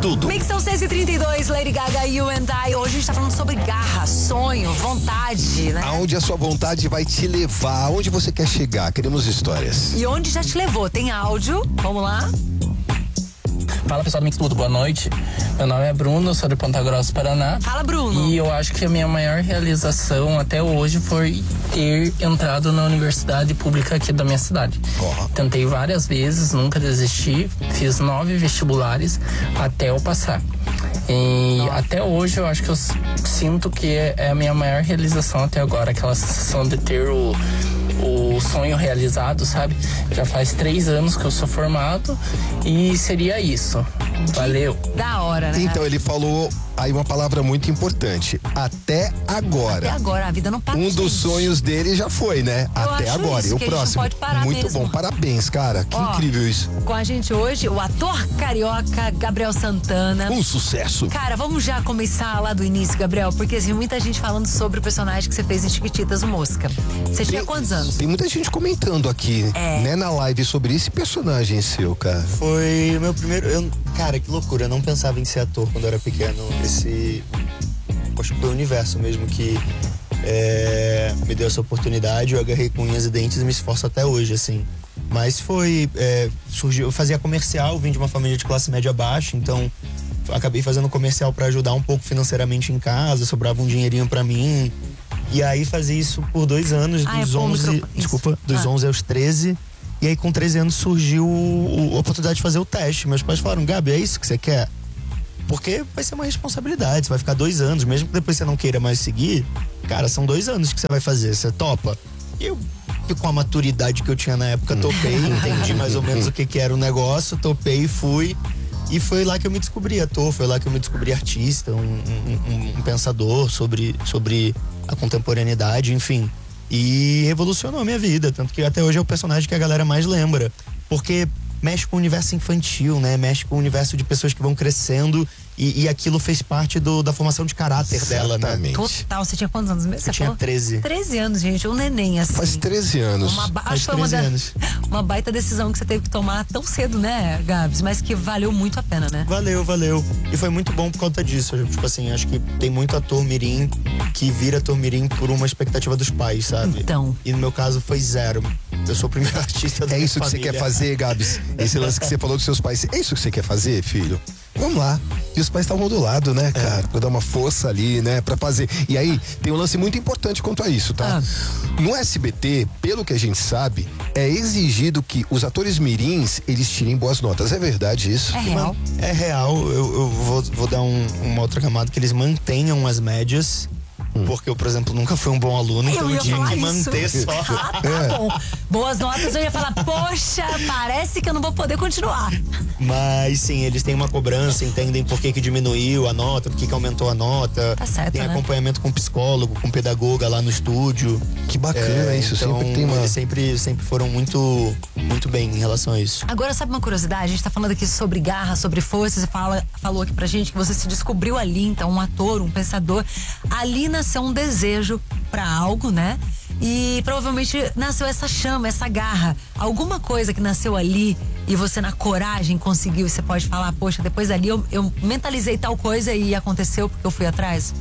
tudo. Mix são 6h32, Lady Gaga, You and I. Hoje a gente tá falando sobre garra, sonho, vontade, né? Aonde a sua vontade vai te levar, aonde você quer chegar, queremos histórias. E onde já te levou? Tem áudio? Vamos lá? Fala pessoal do Mix Tudo, boa noite. Meu nome é Bruno, sou de Ponta Grossa, Paraná. Fala, Bruno. E eu acho que a minha maior realização até hoje foi ter entrado na universidade pública aqui da minha cidade. Tentei várias vezes, nunca desisti, fiz 9 vestibulares até eu passar. E até hoje eu acho que eu sinto que é a minha maior realização até agora, aquela sensação de ter o sonho realizado, sabe? Já faz 3 anos que eu sou formado e seria isso. Valeu. Da hora, né? Então ele falou aí uma palavra muito importante, até agora. Até agora, a vida não para. Um dos sonhos dele já foi, né? Até agora. Isso, E o que a gente próximo. não pode parar Muito mesmo. bom, parabéns, cara. Que incrível isso. Com a gente hoje, o ator carioca Gabriel Santana. Um sucesso. Cara, vamos já começar lá do início, Gabriel, porque assim, muita gente falando sobre o personagem que você fez em Chiquititas, o Mosca. Você tinha quantos anos? Tem muita gente comentando aqui, né, na live sobre esse personagem seu, cara. Foi o meu primeiro. Cara, que loucura. Eu não pensava em ser ator quando eu era pequeno. Acho que foi o universo mesmo que me deu essa oportunidade. Eu agarrei com unhas e dentes e me esforço até hoje, assim. Mas surgiu. Eu fazia comercial, vim de uma família de classe média baixa, então acabei fazendo comercial para ajudar um pouco financeiramente em casa, sobrava um dinheirinho para mim. E aí fazia isso por 2 anos, dos 11 aos 13. E aí com 13 anos surgiu a oportunidade de fazer o teste. Meus pais falaram: Gabi, é isso que você quer? Porque vai ser uma responsabilidade, você vai ficar 2 anos, mesmo que depois você não queira mais seguir, cara, são 2 anos que você vai fazer, você topa? E eu, com a maturidade que eu tinha na época, topei, entendi mais ou menos o que era o negócio, topei e fui. E foi lá que eu me descobri ator, foi lá que eu me descobri artista, um pensador sobre a contemporaneidade, enfim. E revolucionou a minha vida, tanto que até hoje é o personagem que a galera mais lembra. Porque mexe com o universo infantil, né? Mexe com o universo de pessoas que vão crescendo e aquilo fez parte da formação de caráter dela, né? Total, você tinha quantos anos mesmo? Eu tinha 13. 13 anos, gente, um neném assim. Faz 13 anos. Acho que foi uma baita decisão que você teve que tomar tão cedo, né, Gabs? Mas que valeu muito a pena, né? Valeu. E foi muito bom por conta disso. Tipo assim, acho que tem muito ator mirim que vira ator mirim por uma expectativa dos pais, sabe? Então. E no meu caso foi 0. Eu sou o primeiro artista da minha isso família. Que você quer fazer, Gabs? Esse lance que você falou dos seus pais, é isso que você quer fazer, filho? Vamos lá. E os pais estavam do lado, né, cara? Pra dar uma força ali, né, pra fazer. E aí, tem um lance muito importante quanto a isso, tá? No SBT, pelo que a gente sabe, é exigido que os atores mirins, eles tirem boas notas. É verdade isso? É real? É real. Eu vou dar uma outra camada, que eles mantenham as médias. Porque eu, por exemplo, nunca fui um bom aluno, então eu tinha que manter só. Bom. Boas notas, eu ia falar, poxa, parece que eu não vou poder continuar. Mas sim, eles têm uma cobrança, entendem por que diminuiu a nota, por que aumentou a nota. Tá certo, tem né? acompanhamento com psicólogo, com pedagoga lá no estúdio. Que bacana isso, então, sempre tem uma... Eles sempre foram muito bem em relação a isso. Agora, sabe uma curiosidade? A gente tá falando aqui sobre garra, sobre força. Você falou aqui pra gente que você se descobriu ali, então, um ator, um pensador. Ali nasceu um desejo pra algo, né? E provavelmente nasceu essa chama, essa garra. Alguma coisa que nasceu ali e você na coragem conseguiu, você pode falar, poxa, depois dali eu mentalizei tal coisa e aconteceu porque eu fui atrás?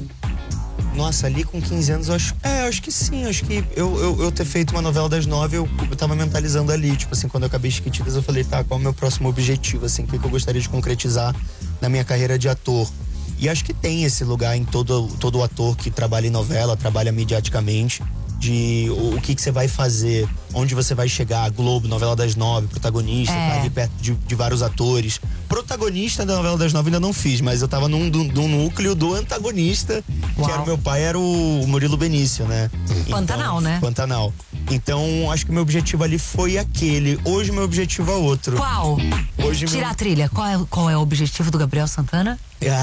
Nossa, ali com 15 anos, eu acho que sim. Acho que eu ter feito uma novela das 9, eu tava mentalizando ali. Tipo assim, quando eu acabei Chiquititas, eu falei, tá, qual é o meu próximo objetivo, assim, o que eu gostaria de concretizar na minha carreira de ator. E acho que tem esse lugar em todo ator que trabalha em novela, trabalha mediaticamente, de o que você vai fazer, onde você vai chegar. Globo, novela das 9, protagonista, tá ali perto de vários atores. Protagonista da novela das 9 ainda não fiz, mas eu tava num núcleo do antagonista, que era o meu pai, era o Murilo Benício, né? Pantanal, então, né? Pantanal. Então, acho que o meu objetivo ali foi aquele. Hoje o meu objetivo é outro. Qual? Tirar a trilha. Qual é o objetivo do Gabriel Santana?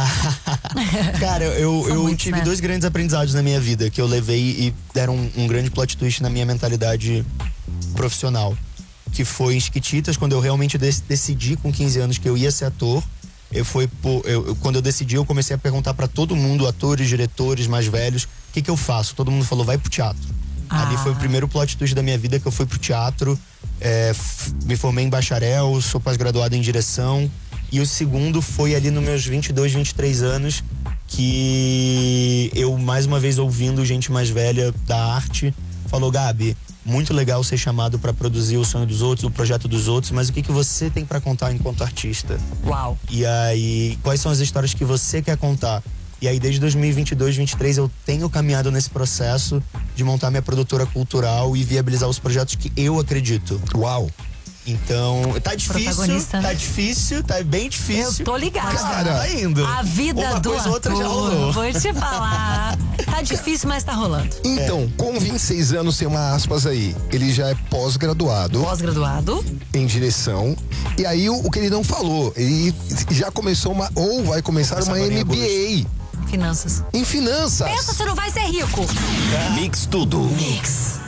Cara, eu tive né? 2 grandes aprendizados na minha vida que eu levei e deram um grande plot twist na minha mentalidade profissional. Que foi em Chiquititas, quando eu realmente decidi com 15 anos que eu ia ser ator. Quando eu decidi, eu comecei a perguntar pra todo mundo, atores, diretores mais velhos, o que eu faço? Todo mundo falou, vai pro teatro. Ali foi o primeiro plot twist da minha vida, que eu fui pro teatro, me formei em bacharel, sou pós-graduado em direção E o segundo foi ali nos meus 22, 23 anos, que eu, mais uma vez, ouvindo gente mais velha da arte, falou: Gabi, muito legal ser chamado para produzir o sonho dos outros, o projeto dos outros, mas o que você tem para contar enquanto artista? Uau. E aí, quais são as histórias que você quer contar? E aí, desde 2022, 2023, eu tenho caminhado nesse processo de montar minha produtora cultural e viabilizar os projetos que eu acredito. Uau! Então, tá difícil, tá bem difícil. Eu tô ligada. Cara, tá indo. A vida uma do coisa, ator, outra já rolou. vou te falar. Tá difícil, mas tá rolando. Então, com 26 anos, tem uma aspas aí. Ele já é pós-graduado. Pós-graduado. Em direção. E aí, o que ele não falou, ele já começou ou vai começar uma MBA. Finanças. Em finanças. Pensa, você não vai ser rico. Mix tudo. Mix.